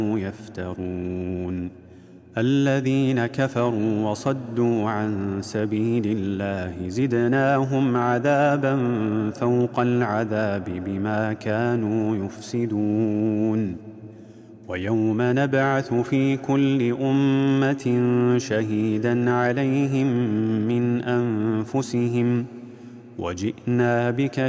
يفترون الذين كفروا وصدوا عن سبيل الله زدناهم عذابا فوق العذاب بما كانوا يفسدون ويوم نبعث في كل أمة شهيدا عليهم من أنفسهم وجئنا بك